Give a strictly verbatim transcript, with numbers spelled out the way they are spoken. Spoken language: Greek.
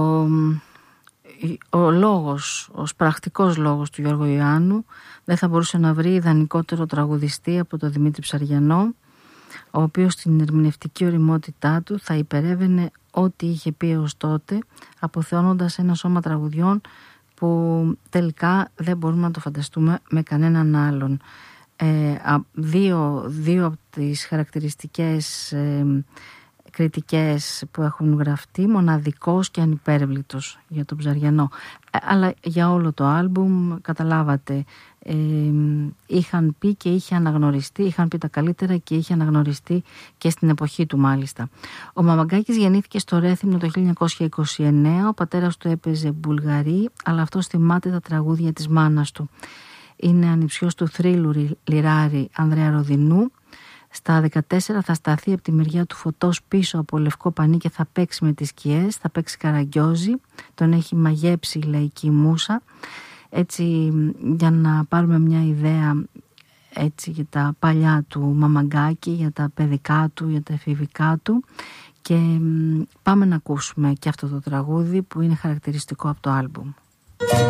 ο λόγος, ο πρακτικός λόγος του Γιώργου Ιωάννου δεν θα μπορούσε να βρει ιδανικότερο τραγουδιστή από τον Δημήτρη Ψαριανό, ο οποίος στην ερμηνευτική ωριμότητά του θα υπερέβαινε ό,τι είχε πει έως τότε, αποθεώνοντας ένα σώμα τραγουδιών που τελικά δεν μπορούμε να το φανταστούμε με κανέναν άλλον. Ε, δύο, δύο από τις χαρακτηριστικές ε, κριτικές που έχουν γραφτεί, μοναδικός και ανυπέρβλητος για τον Ψαριανό. Ε, αλλά για όλο το άλμπουμ, καταλάβατε, ε, είχαν πει και είχε αναγνωριστεί, είχαν πει τα καλύτερα και είχε αναγνωριστεί και στην εποχή του μάλιστα. Ο Μαμαγκάκης γεννήθηκε στο Ρέθυμνο το χίλια εννιακόσια είκοσι εννέα, ο πατέρας του έπαιζε Μπουλγαρί, αλλά αυτός θυμάται τα τραγούδια της μάνας του. Είναι ανιψιός του θρύλου λιράρη Ανδρέα Ροδινού. Στα δεκατέσσερα θα σταθεί από τη μεριά του Φωτός πίσω από λευκό πανί και θα παίξει με τις σκιές, θα παίξει Καραγκιόζη, τον έχει μαγέψει η λαϊκή μούσα. Έτσι, για να πάρουμε μια ιδέα έτσι, για τα παλιά του Μαμαγκάκη, για τα παιδικά του, για τα εφηβικά του, και πάμε να ακούσουμε και αυτό το τραγούδι που είναι χαρακτηριστικό από το άλμπουμ.